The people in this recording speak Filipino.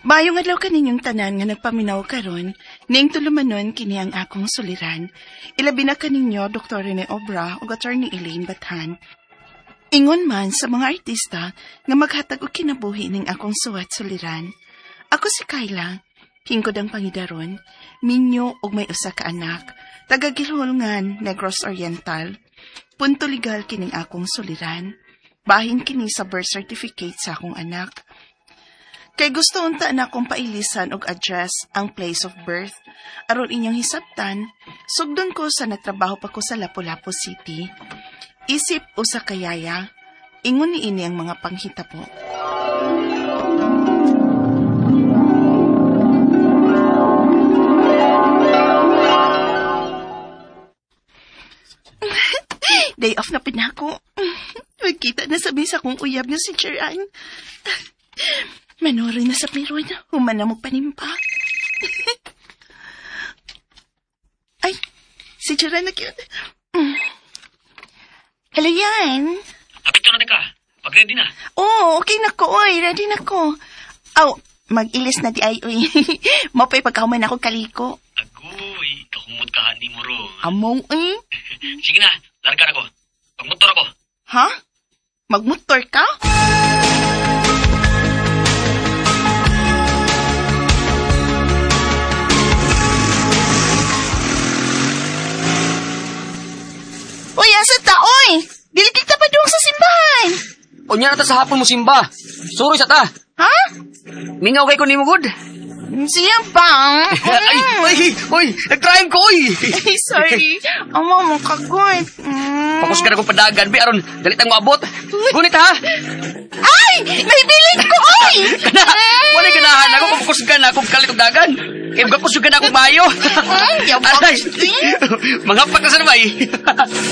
Bayong adlaw kaninyong tanan nga nagpaminaw karon, ning tulumanon kini ang akong suliran. Ilabi na kaninyo Dr. Rene Obra ug Attorney Elaine Bathan. Ingon man sa mga artista nga maghatag og kinabuhi ning akong suwat suliran. Ako si Kayla, hingkod ang pangidaron, minyo ug may usa ka anak, taga Gilholngan, Negros Oriental. Punto legal kining akong suliran. Bahin kini sa birth certificate sa akong anak. Kay gusto unta na akong pailisan og address ang place of birth. Aron inyong hisabtan, sugdon ko sa nagtrabaho pa ko sa Lapu-Lapu City. Isip usa kayaya, ingon ni ini ang mga panghitabo. Day off na pinako. Magkita na sa bisa kong uyab niyo si Charan. Manorin na sa Peron, human na mo panimpa. Ay, si Charan na cute. Hello yan. Apito na ka, pag-ready na. Oo, okay na ko, oy, ready na ko. Aw, mag-ilis na di ay, oy. Mapay pagkahuman ako kaliko. Agoy, kakumot ka, ni mo ro. Among, eh. Sige na, larga na ko. Pagmotor ako. Ha? Magmotor ka? Uy, asa ta, oy! Dili kita pa doon sa simbahan. O niya na ta sa hapon mo simba. Suroy sa ta. Ha? Mingaw kay ko ni mo good. Siya bang? Oy, nag-trying ko, oy. Ay, sorry. Amo mo kagoy. Pakus ka na kong padagan, be, aron, dalitang mo abot. Gunit, ha? Ay! May bilin ko, oy! Wala ganahan ako, pakusgan na akong kalitog dagan. Kaya magkakusgan na akong bayo. Yabang. Aray, mga patas na ba, eh?